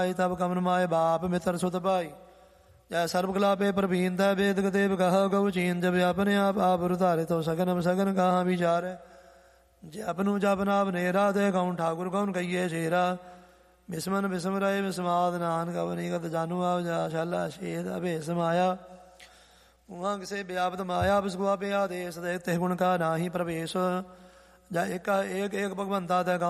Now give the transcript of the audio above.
तब कमन माए बाप मित्र सुत भाई। जय सर्व कलापे प्रवीण तय वेद देव कह गौ चीन। जब अपने आप उतारे तो सगन सगन कहाँ विचार। जपनु जप नाम नेरा दे गौन ठाकुर कौन कहिए शेरा। बिस्मन बिस्म रहे बिस्माद नान कवनीगत जानू आव जा शाला शेद अभे समाया। उहाँ से व्याप्त माया बिस्कुआ पे आदेश दे ते गुण का नाही प्रवेश। जा एक एक भगवंता तय